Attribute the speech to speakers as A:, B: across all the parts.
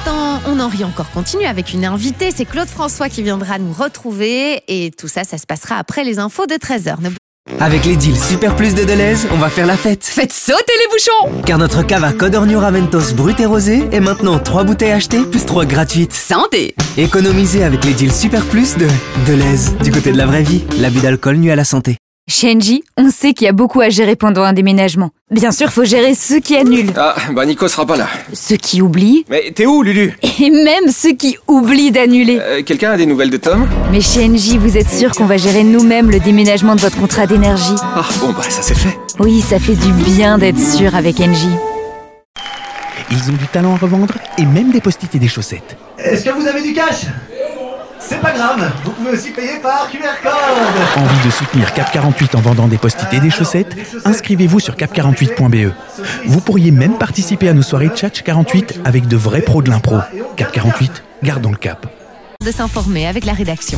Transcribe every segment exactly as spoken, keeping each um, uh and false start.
A: l'instant, On en rit encore continue avec une invitée. C'est Claude François qui viendra nous retrouver. Et tout ça, ça se passera après les infos de treize heures. Ne...
B: Avec les deals Super Plus de Deleuze, on va faire la fête.
A: Faites sauter les bouchons!
B: Car notre cava Codorniu Raventos brut et rosé est maintenant trois bouteilles achetées plus trois gratuites.
A: Santé!
B: Économisez avec les deals Super Plus de Deleuze. Du côté de la vraie vie, l'abus d'alcool nuit à la santé.
C: Chez Engie, on sait qu'il y a beaucoup à gérer pendant un déménagement. Bien sûr, faut gérer ceux qui annulent.
D: Ah, bah Nico sera pas là.
C: Ceux qui oublient.
D: Mais t'es où, Lulu?
C: Et même ceux qui oublient d'annuler.
D: euh, Quelqu'un a des nouvelles de Tom?
C: Mais chez Engie, vous êtes sûr qu'on va gérer nous-mêmes le déménagement de votre contrat d'énergie?
D: Ah, bon bah ça c'est fait.
C: Oui, ça fait du bien d'être sûr avec Engie.
E: Ils ont du talent à revendre et même des post-it et des chaussettes.
F: Est-ce que vous avez du cash? C'est pas grave, vous pouvez aussi payer par Q R code.
E: Envie de soutenir Cap quarante-huit en vendant des post-it et des chaussettes? Inscrivez-vous sur cap quarante-huit point b e. Vous pourriez même participer à nos soirées Tchatch quarante-huit avec de vrais pros de l'impro. Cap quarante-huit, gardons le cap.
A: De s'informer avec la rédaction.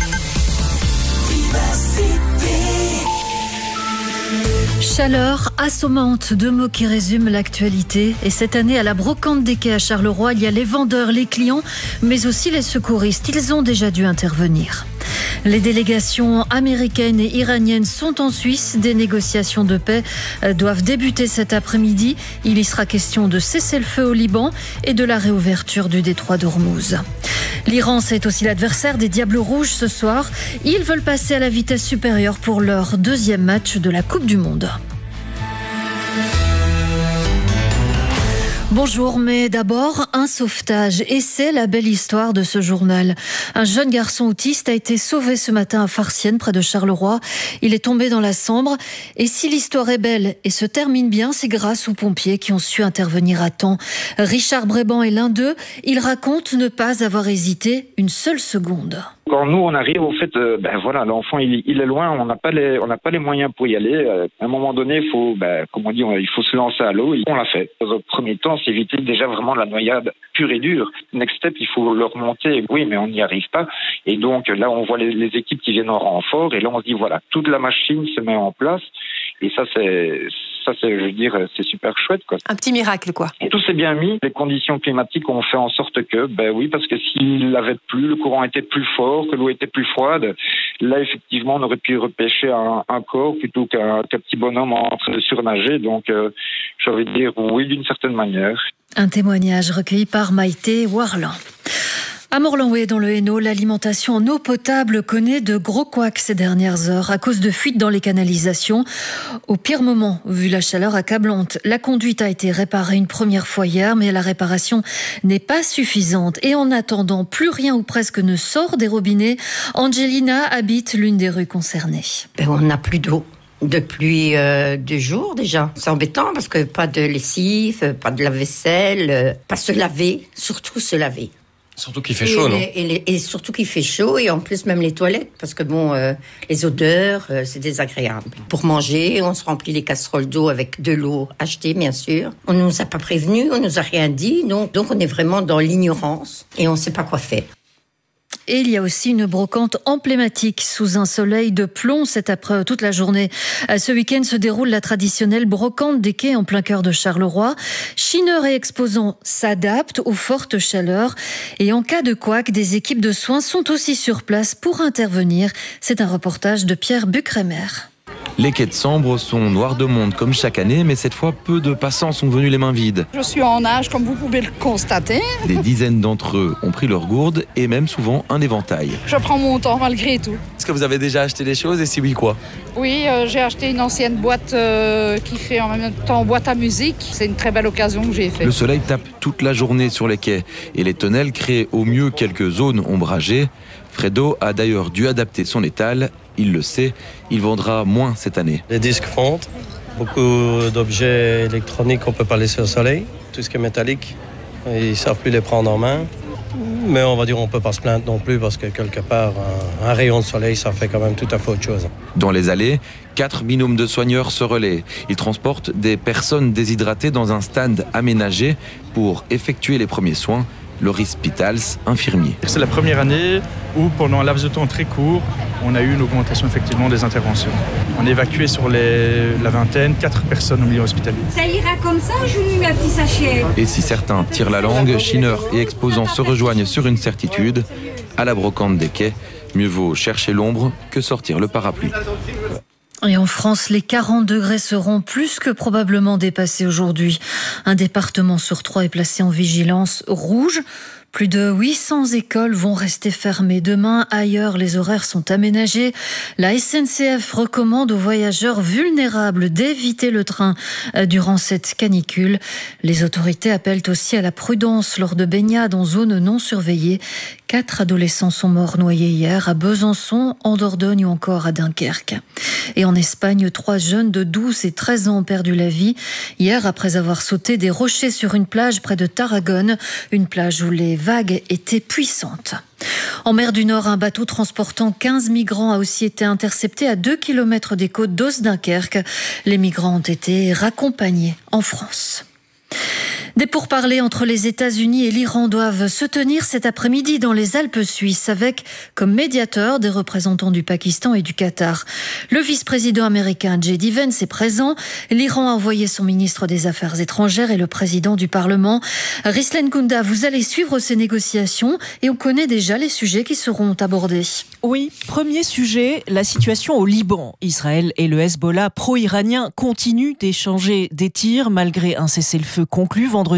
G: Chaleur assommante, deux mots qui résument l'actualité. Et cette année, à la brocante des quais à Charleroi, il y a les vendeurs, les clients, mais aussi les secouristes. Ils ont déjà dû intervenir. Les délégations américaines et iraniennes sont en Suisse. Des négociations de paix doivent débuter cet après-midi. Il y sera question de cesser le feu au Liban et de la réouverture du détroit d'Ormuz. L'Iran, c'est aussi l'adversaire des Diables Rouges ce soir. Ils veulent passer à la vitesse supérieure pour leur deuxième match de la Coupe du Monde. Bonjour, mais d'abord, un sauvetage. Et c'est la belle histoire de ce journal. Un jeune garçon autiste a été sauvé ce matin à Farciennes, près de Charleroi. Il est tombé dans la Sambre. Et si l'histoire est belle et se termine bien, c'est grâce aux pompiers qui ont su intervenir à temps. Richard Bréban est l'un d'eux. Il raconte ne pas avoir hésité une seule seconde.
H: Quand nous on arrive, au fait, euh, ben voilà, l'enfant il, il est loin, on n'a pas les, on n'a pas les moyens pour y aller. Euh, à un moment donné, il faut, ben, comme on dit, on, il faut se lancer à l'eau. On l'a fait. Dans un premier temps, c'est éviter déjà vraiment la noyade pure et dure. Next step, il faut le remonter. Oui, mais on n'y arrive pas. Et donc là, on voit les, les équipes qui viennent en renfort, et là on se dit voilà, toute la machine se met en place. Et ça, c'est, ça, c'est, je veux dire, c'est super chouette, quoi.
A: Un petit miracle, quoi.
H: Et tout s'est bien mis. Les conditions climatiques ont fait en sorte que, ben oui, parce que s'il avait plu, le courant était plus fort, que l'eau était plus froide, là, effectivement, on aurait pu repêcher un, un corps plutôt qu'un, qu'un petit bonhomme en train de surnager. Donc, euh, j'ai envie de dire oui, d'une certaine manière.
G: Un témoignage recueilli par Maïté Warland. À Morlanoué, dans le Hainaut, l'alimentation en eau potable connaît de gros couacs ces dernières heures à cause de fuites dans les canalisations. Au pire moment, vu la chaleur accablante, la conduite a été réparée une première fois hier, mais la réparation n'est pas suffisante. Et en attendant, plus rien ou presque ne sort des robinets. Angelina habite l'une des rues concernées.
I: Ben, on n'a plus d'eau. Depuis euh, deux jours déjà. C'est embêtant parce que pas de lessive, pas de lave-vaisselle, euh, pas se laver, surtout se laver.
D: Surtout qu'il fait chaud,
I: et,
D: non
I: et, les, et surtout qu'il fait chaud, et en plus même les toilettes, parce que bon, euh, les odeurs, euh, c'est désagréable. Pour manger, on se remplit les casseroles d'eau avec de l'eau achetée, bien sûr. On ne nous a pas prévenus, on nous a rien dit, donc, donc on est vraiment dans l'ignorance et on ne sait pas quoi faire.
G: Et il y a aussi une brocante emblématique sous un soleil de plomb cet après toute la journée. Ce week-end se déroule la traditionnelle brocante des quais en plein cœur de Charleroi. Chineurs et exposants s'adaptent aux fortes chaleurs. Et en cas de couac, des équipes de soins sont aussi sur place pour intervenir. C'est un reportage de Pierre Bucremer.
J: Les quais de Sambre sont noirs de monde comme chaque année, mais cette fois, peu de passants sont venus les mains vides.
K: Je suis en âge, comme vous pouvez le constater.
J: Des dizaines d'entre eux ont pris leur gourde et même souvent un éventail.
K: Je prends mon temps malgré tout.
J: Est-ce que vous avez déjà acheté des choses et si oui, quoi?
K: Oui, euh, j'ai acheté une ancienne boîte euh, qui fait en même temps boîte à musique. C'est une très belle occasion que j'ai faite.
J: Le soleil tape toute la journée sur les quais et les tonnelles créent au mieux quelques zones ombragées. Fredo a d'ailleurs dû adapter son étal. Il le sait, il vendra moins cette année.
L: Les disques fondent, beaucoup d'objets électroniques qu'on ne peut pas laisser au soleil, tout ce qui est métallique, ils ne savent plus les prendre en main. Mais on va dire on ne peut pas se plaindre non plus parce que quelque part, un, un rayon de soleil, ça fait quand même tout à fait autre chose.
J: Dans les allées, quatre binômes de soigneurs se relaient. Ils transportent des personnes déshydratées dans un stand aménagé pour effectuer les premiers soins. Loris Pitals, infirmier.
M: C'est la première année où, pendant un laps de temps très court, on a eu une augmentation effectivement des interventions. On a évacué sur les, la vingtaine, quatre personnes au milieu hospitalier.
N: Ça ira comme ça ou je lui mets un petit sachet?
J: Et si certains tirent la langue, Schinner et exposants se rejoignent sur une certitude. À la brocante des quais, mieux vaut chercher l'ombre que sortir le parapluie.
G: Et en France, les quarante degrés seront plus que probablement dépassés aujourd'hui. Un département sur trois est placé en vigilance rouge. Plus de huit cents écoles vont rester fermées demain. Ailleurs, les horaires sont aménagés. La S N C F recommande aux voyageurs vulnérables d'éviter le train durant cette canicule. Les autorités appellent aussi à la prudence lors de baignades en zone non surveillée. Quatre adolescents sont morts noyés hier à Besançon, en Dordogne ou encore à Dunkerque. Et en Espagne, trois jeunes de douze et treize ans ont perdu la vie hier après avoir sauté des rochers sur une plage près de Tarragone, une plage où les vagues étaient puissantes. En mer du Nord, un bateau transportant quinze migrants a aussi été intercepté à deux kilomètres des côtes d'Os-Dunkerque. Les migrants ont été raccompagnés en France. Des pourparlers entre les États-Unis et l'Iran doivent se tenir cet après-midi dans les Alpes suisses avec comme médiateurs des représentants du Pakistan et du Qatar. Le vice-président américain J D Vance est présent. L'Iran a envoyé son ministre des Affaires étrangères et le président du Parlement. Rislen Kounda, vous allez suivre ces négociations et on connaît déjà les sujets qui seront abordés.
O: Oui, premier sujet, la situation au Liban. Israël et le Hezbollah pro-iranien continuent d'échanger des tirs malgré un cessez-le-feu conclu vendredi.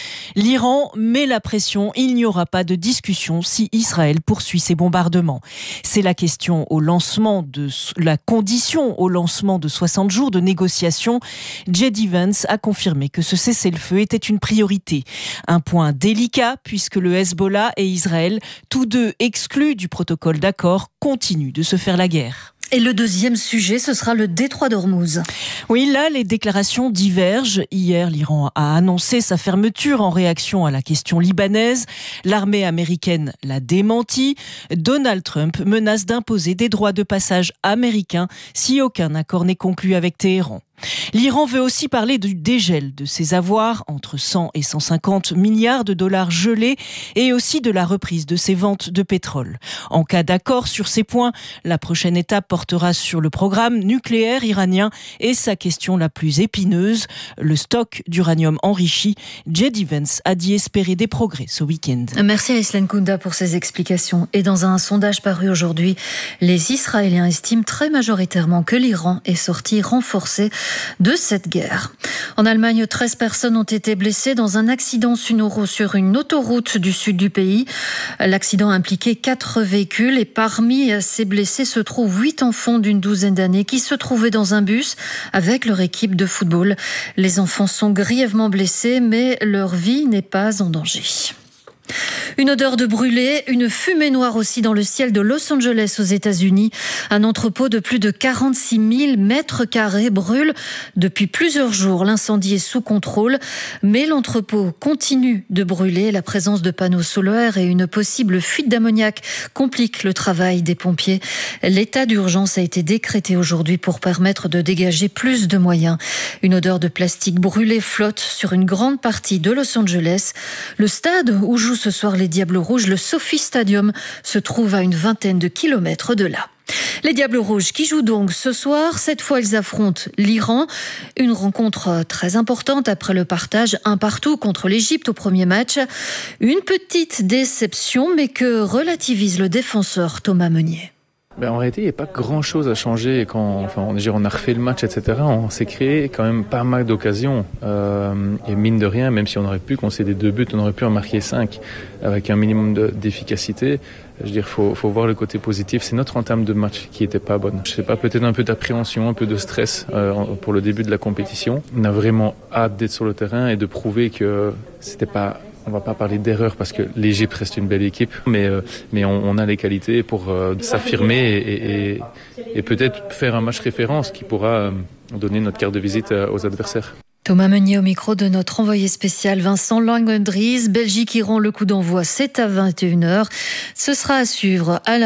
O: L'Iran met la pression, il n'y aura pas de discussion si Israël poursuit ses bombardements. C'est la question au lancement de la condition au lancement de soixante jours de négociations. J D Vance a confirmé que ce cessez-le-feu était une priorité. Un point délicat puisque le Hezbollah et Israël, tous deux exclus du protocole d'accord, continuent de se faire la guerre.
G: Et le deuxième sujet, ce sera le détroit d'Ormuz.
O: Oui, là, les déclarations divergent. Hier, l'Iran a annoncé sa fermeture en réaction à la question libanaise. L'armée américaine l'a démenti. Donald Trump menace d'imposer des droits de passage américains si aucun accord n'est conclu avec Téhéran. L'Iran veut aussi parler du dégel de ses avoirs, entre cent et cent cinquante milliards de dollars gelés, et aussi de la reprise de ses ventes de pétrole. En cas d'accord sur ces points, la prochaine étape portera sur le programme nucléaire iranien et sa question la plus épineuse, le stock d'uranium enrichi. J D Vance a dit espérer des progrès ce week-end.
G: Merci Rislen Kounda pour ces explications. Et dans un sondage paru aujourd'hui, les Israéliens estiment très majoritairement que l'Iran est sorti renforcé de cette guerre. En Allemagne, treize personnes ont été blessées dans un accident sur une autoroute du sud du pays. L'accident a impliqué quatre véhicules et parmi ces blessés se trouvent huit enfants d'une douzaine d'années qui se trouvaient dans un bus avec leur équipe de football. Les enfants sont grièvement blessés, mais leur vie n'est pas en danger. Une odeur de brûlé, une fumée noire aussi dans le ciel de Los Angeles aux États-Unis. Un entrepôt de plus de quarante-six mille mètres carrés brûle depuis plusieurs jours. L'incendie est sous contrôle, mais l'entrepôt continue de brûler. La présence de panneaux solaires et une possible fuite d'ammoniac complique le travail des pompiers. L'état d'urgence a été décrété aujourd'hui pour permettre de dégager plus de moyens. Une odeur de plastique brûlé flotte sur une grande partie de Los Angeles. Le stade où jouent ce soir les Diables Rouges, le Sophie Stadium, se trouve à une vingtaine de kilomètres de là. Les Diables Rouges qui jouent donc ce soir, cette fois ils affrontent l'Iran. Une rencontre très importante après le partage un partout contre l'Égypte au premier match. Une petite déception mais que relativise le défenseur Thomas Meunier.
P: Ben en réalité, il n'y a pas grand-chose à changer. Quand enfin, on, on a refait le match, et cetera, on s'est créé quand même pas mal d'occasions. Euh, et mine de rien, même si on aurait pu concéder deux buts, on aurait pu en marquer cinq avec un minimum de, d'efficacité. Je veux dire, faut, faut voir le côté positif. C'est notre entame de match qui était pas bonne. Je sais pas, peut-être un peu d'appréhension, un peu de stress euh, pour le début de la compétition. On a vraiment hâte d'être sur le terrain et de prouver que c'était pas... On va pas parler d'erreur parce que l'Égypte reste une belle équipe, mais, euh, mais on, on a les qualités pour euh, s'affirmer et, et, et peut-être faire un match référence qui pourra euh, donner notre carte de visite euh, aux adversaires.
G: Thomas Meunier au micro de notre envoyé spécial Vincent Langendries. Belgique-Iran, le coup d'envoi, c'est à vingt et une heures. Ce sera à suivre à la